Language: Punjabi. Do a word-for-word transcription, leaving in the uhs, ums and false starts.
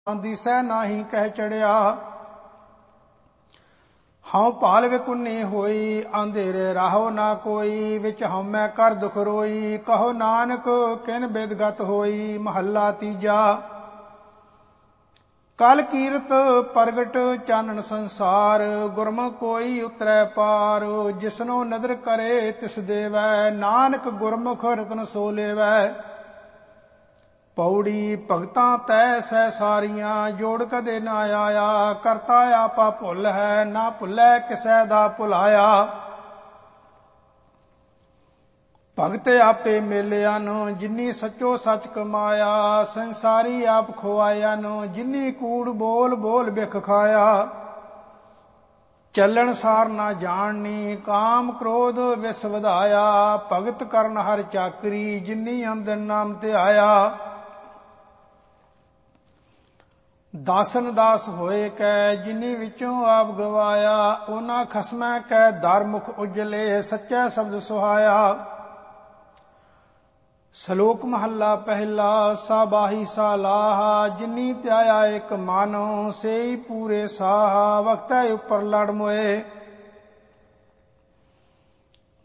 ਦਿਸੈ ਨਾਹੀ ਕਹਿ ਚੜਿਆ। ਹਉ ਭਾਲ ਵਿਕੁੰਨੀ ਹੋਈ, ਅੰਧੇਰੇ ਰਾਹੋ ਨਾ ਕੋਈ। ਵਿੱਚ ਹਉਮੈ ਕਰ ਦੁਖ ਰੋਈ, ਕਹੋ ਨਾਨਕ ਕਿਨ ਬਿਦਗਤ ਹੋਈ। ਮਹੱਲਾ ਤੀਜਾ। ਕਲ ਕੀਰਤ ਪ੍ਰਗਟ ਚਾਨਣ ਸੰਸਾਰ, ਗੁਰਮੁਖ ਕੋਈ ਉਤਰੈ ਪਾਰ। ਜਿਸਨੋ ਨਦਰ ਕਰੇ ਤਿਸ ਦੇਵੈ, ਨਾਨਕ ਗੁਰਮੁਖ ਰਤਨ ਸੋ ਲੇਵੈ। ਪੌੜੀ ਭਗਤਾਂ ਤੈ ਸਹਿ ਸਾਰੀਆਂ, ਜੋੜ ਕਦੇ ਨਾ ਆਇਆ। ਕਰਤਾ ਆਪਾ ਭੁੱਲ ਹੈ, ਨਾ ਭੁੱਲੈ ਕਿਸੈ ਦਾ ਭੁਲਾਇਆ। ਭਗਤ ਆਪੇ ਮੇਲਿਆ ਨੂੰ, ਜਿਨੀ ਸੱਚੋ ਸੱਚ ਕਮਾਇਆ। ਸੰਸਾਰੀ ਆਪ ਖੁਆਇਆ ਨੂੰ, ਜਿਨੀ ਕੂੜ ਬੋਲ ਬੋਲ ਬਿਖ ਖਾਇਆ। ਚੱਲਣ ਸਾਰ ਨਾ ਜਾਣਨੀ, ਕਾਮ ਕ੍ਰੋਧ ਵਿਸ ਵਧਾਇਆ। ਭਗਤ ਕਰਨ ਹਰ ਚਾਕਰੀ, ਜਿਨੀ ਅੰਦਨ ਨਾਮ ਧਿਆਇਆ। ਦਾਸਨ ਦਾਸ ਹੋਏ ਕੈ, ਜਿਨੀ ਵਿੱਚੋਂ ਆਪ ਗਵਾਇਆ। ਉਹਨਾਂ ਖਸਮੈ ਕੈ ਦਰ ਮੁਖ ਉਜਲੇ, ਸੱਚੈ ਸ਼ਬਦ ਸੁਹਾਇਆ। ਸ਼ਲੋਕ ਮਹੱਲਾ ਪਹਿਲਾ। ਸਾਬਾਹੀ ਸਾਲਾਹਾ, ਜਿਨੀ ਧਿਆਇਆ ਇਕ ਮਨ, ਸੇਈ ਪੂਰੇ ਸਾਹਾ। ਵਖਤੈ ਉਪਰ ਲੜ ਮੋਏ,